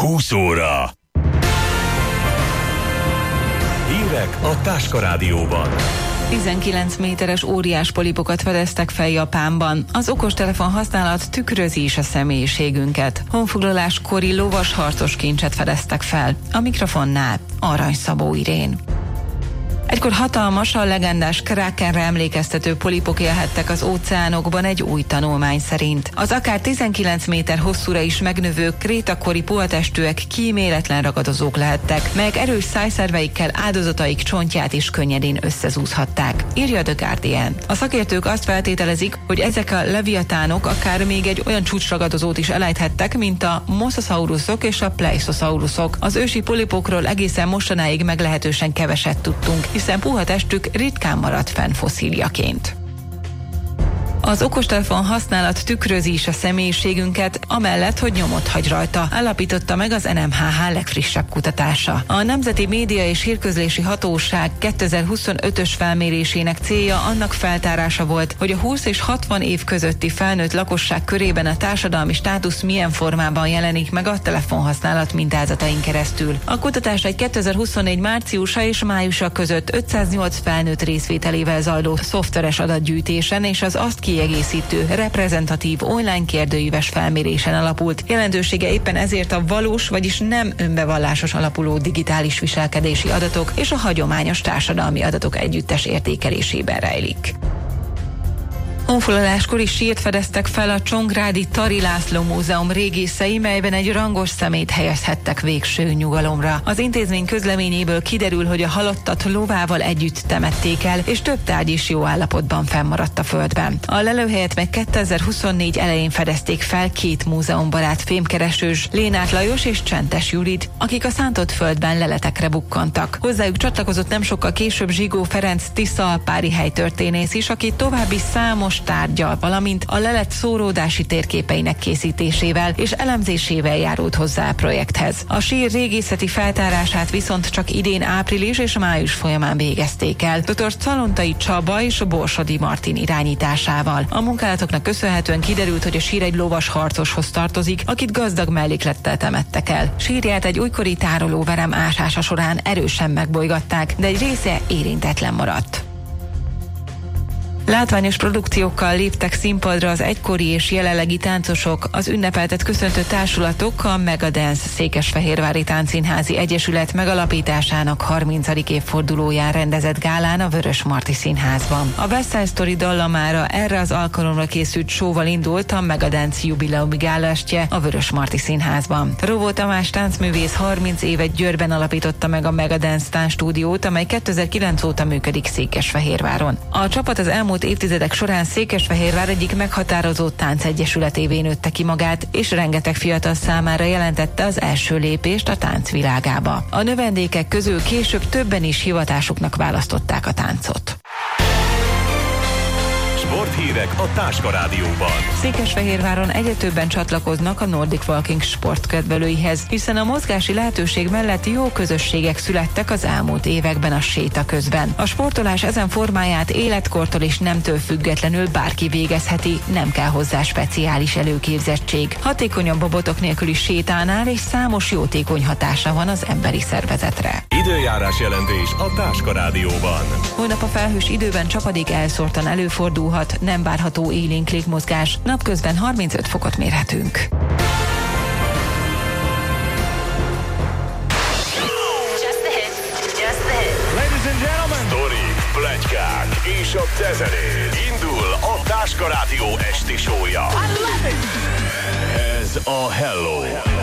20 óra. Hírek a Táska Rádióban. 19 méteres óriás polipokat fedeztek fel Japánban. Az okostelefon használat tükrözi is a személyiségünket. Honfoglaláskori lovas harcos kincset fedeztek fel. A mikrofonnál Arany Szabó Irén. Egykor hatalmas, a legendás Krakenre emlékeztető polipok élhettek az óceánokban egy új tanulmány szerint. Az akár 19 méter hosszúra is megnövő krétakori pohatestűek kíméletlen ragadozók lehettek, melyek erős szájszerveikkel áldozataik csontját is könnyedén összezúzhatták, írja The Guardian. A szakértők azt feltételezik, hogy ezek a leviatánok akár még egy olyan csúcsragadozót is elejthettek, mint a mosasaurusok és a pleiszosaurusok. Az ősi polipokról egészen mostanáig meglehetősen keveset tudtunk, hiszen puha testük ritkán maradt fenn fosszíliaként. Az okostelefon használat tükrözi is a személyiségünket, amellett, hogy nyomot hagy rajta, állapította meg az NMHH legfrissebb kutatása. A Nemzeti Média és Hírközlési Hatóság 2025-ös felmérésének célja annak feltárása volt, hogy a 20 és 60 év közötti felnőtt lakosság körében a társadalmi státusz milyen formában jelenik meg a telefonhasználat mintázatain keresztül. A kutatás egy 2024 márciusa és májusa között 508 felnőtt részvételével zajló szoftveres adatgyűjtésen és az azt kiegészítő, reprezentatív online kérdőíves felmérésen alapult. Jelentősége éppen ezért a valós, vagyis nem önbevallásos alapuló digitális viselkedési adatok és a hagyományos társadalmi adatok együttes értékelésében rejlik. Honfoglaláskor is sírt fedeztek fel a Csongrádi Tari László Múzeum régészei, melyben egy rangos szemét helyezhettek végső nyugalomra. Az intézmény közleményéből kiderül, hogy a halottat lovával együtt temették el, és több tárgy is jó állapotban fennmaradt a földben. A lelőhelyet meg 2024 elején fedezték fel két múzeumbarát fémkeresős, Lénát Lajos és Csentes Judit, akik a szántott földben leletekre bukkantak. Hozzájuk csatlakozott nem sokkal később Zsigó Ferenc tiszaalpári helytörténész is, aki további számos tárgyal, valamint a lelet szóródási térképeinek készítésével és elemzésével járult hozzá a projekthez. A sír régészeti feltárását viszont csak idén április és május folyamán végezték el, dr. Szalontai Csaba és Borsodi Martin irányításával. A munkálatoknak köszönhetően kiderült, hogy a sír egy lovas harcoshoz tartozik, akit gazdag melléklettel temettek el. Sírját egy újkori tárolóverem ásása során erősen megbolygatták, de egy része érintetlen maradt. Látványos produkciókkal léptek színpadra az egykori és jelenlegi táncosok, az ünnepeltet köszöntő társulatok a Megadance Székesfehérvári Táncszínházi Egyesület megalapításának 30. évfordulóján rendezett gálán a Vörösmarty Színházban. A West Side Story dallamára erre az alkalomra készült showval indult a Megadance jubileumi gálástje a Vörösmarty Színházban. Rovó Tamás táncművész 30 éve Győrben alapította meg a Megadance táncstúdiót, amely 2009 óta működik Székesfehérváron. A csapat az elmúlt évtizedek során Székesfehérvár egyik meghatározó táncegyesületévé nőtte ki magát, és rengeteg fiatal számára jelentette az első lépést a tánc világába. A növendékek közül később többen is hivatásuknak választották a táncot. Sporthírek a Táska Rádióban. Székesfehérváron egyre többen csatlakoznak a Nordic Walking sportkedvelőihez, hiszen a mozgási lehetőség mellett jó közösségek születtek az elmúlt években a séta közben. A sportolás ezen formáját életkortól és nemtől függetlenül bárki végezheti, nem kell hozzá speciális előképzettség. Hatékonyabb a botok nélküli sétánál, és számos jótékony hatása van az emberi szervezetre. Időjárás jelentés a Táska Rádióban. Holnap a felhős időben csapadék elszórtan előfordulhat, nem várható élénk légmozgás, napközben 35 fokot mérhetünk. Ladies and gentlemen, sztorik, pletykák és a tezenés. Indul a Táska Rádió esti show-ja. Ez a Hello.